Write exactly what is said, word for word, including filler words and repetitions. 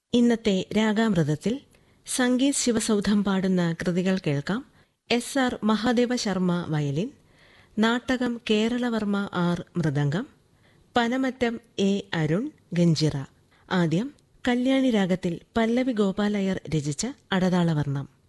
ഇന്നത്തെ രാഗാമൃതത്തിൽ സംഗീത് ശിവസൗധം പാടുന്ന കൃതികൾ കേൾക്കാം. S R Mahadeva Sharma violin, Nattakam Keralavarma R mridangam, Panamattom A Arun ganjira. ആദ്യം കല്യാണി രാഗത്തിൽ പല്ലവി ഗോപാലയർ രചിച്ച അടതാളവർണ്ണം.